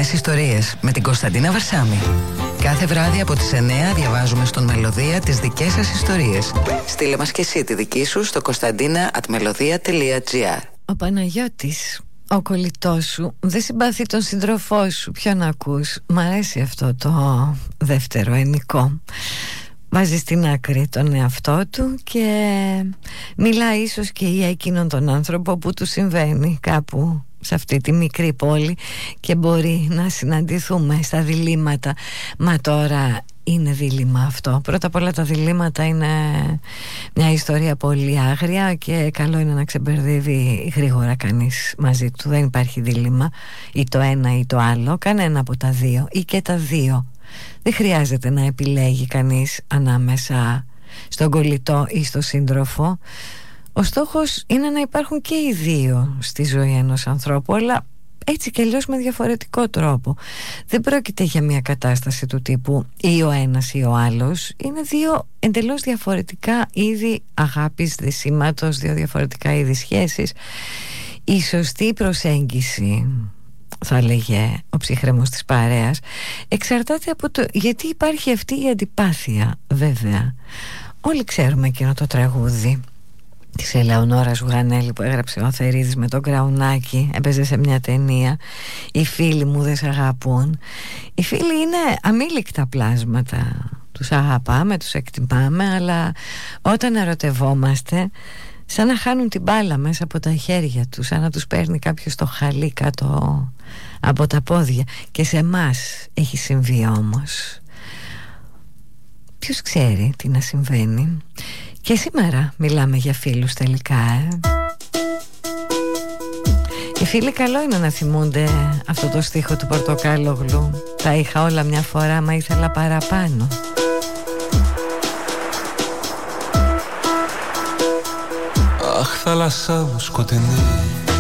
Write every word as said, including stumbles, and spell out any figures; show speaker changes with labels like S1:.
S1: Νέες ιστορίες με την Κωνσταντίνα Βαρσάμη. Κάθε βράδυ από τις εννιά διαβάζουμε στον Μελωδία τις δικές σας ιστορίες. Στείλε μας και εσύ τη δική σου στο κωνσταντίνα at melodia τελεία gr.
S2: Ο Παναγιώτης, ο κολλητός σου, δεν συμπαθεί τον σύντροφό σου. Ποιον ακούς? Μ' αρέσει αυτό το δεύτερο ενικό. Βάζει στην άκρη τον εαυτό του και μιλάει ίσως και για εκείνον τον άνθρωπο που του συμβαίνει κάπου σε αυτή τη μικρή πόλη και μπορεί να συναντηθούμε στα διλήμματα. Μα τώρα είναι δίλημμα αυτό. Πρώτα απ' όλα τα διλήμματα είναι μια ιστορία πολύ άγρια και καλό είναι να ξεμπερδεύει γρήγορα κανείς μαζί του. Δεν υπάρχει δίλημμα ή το ένα ή το άλλο, κανένα από τα δύο ή και τα δύο. Δεν χρειάζεται να επιλέγει κανείς ανάμεσα στον κολλητό ή στο σύντροφο. Ο στόχος είναι να υπάρχουν και οι δύο στη ζωή ενός ανθρώπου, αλλά έτσι κι αλλιώς με διαφορετικό τρόπο. Δεν πρόκειται για μια κατάσταση του τύπου ή ο ένας ή ο άλλος. Είναι δύο εντελώς διαφορετικά είδη αγάπης, δεσίματος, δύο διαφορετικά είδη σχέσεις. Η σωστή προσέγγιση, θα έλεγε ο ψυχρέμος της παρέας, εξαρτάται από το γιατί υπάρχει αυτή η αντιπάθεια. Βέβαια, όλοι ξέρουμε εκείνο το τραγούδι της Ελεονόρας Ζουγανέλη που έγραψε ο Θερίδης με τον Κραουνάκη, έπαιζε σε μια ταινία. Οι φίλοι μου δεν σ' αγαπούν. Οι φίλοι είναι αμήλικτα πλάσματα. Τους αγαπάμε, τους εκτιμάμε, αλλά όταν ερωτευόμαστε, σαν να χάνουν την μπάλα μέσα από τα χέρια τους, σαν να τους παίρνει κάποιος το χαλί κάτω από τα πόδια. Και σε εμάς έχει συμβεί όμως. Ποιος ξέρει τι να συμβαίνει. Και σήμερα μιλάμε για φίλους τελικά, ε. Οι φίλοι καλό είναι να θυμούνται αυτό το στίχο του Πορτοκάλογλου. Τα είχα όλα μια φορά, μα ήθελα παραπάνω.
S3: Αχ, θάλασσά μου σκοτεινή,